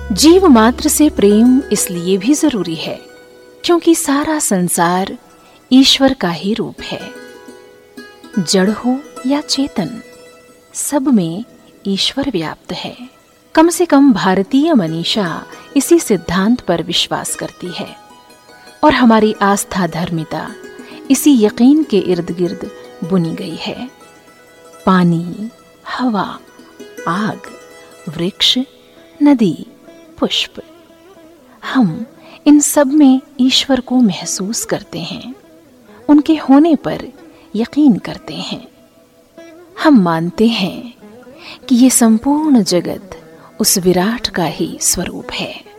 जीव मात्र से प्रेम इसलिए भी जरूरी है क्योंकि सारा संसार ईश्वर का ही रूप है। जड़ हो या चेतन, सब में ईश्वर व्याप्त है। कम से कम भारतीय मनीषा इसी सिद्धांत पर विश्वास करती है और हमारी आस्था धर्मिता इसी यकीन के इर्द गिर्द बुनी गई है। पानी, हवा, आग, वृक्ष, नदी, पुष्प, हम इन सब में ईश्वर को महसूस करते हैं, उनके होने पर यकीन करते हैं। हम मानते हैं कि ये संपूर्ण जगत उस विराट का ही स्वरूप है।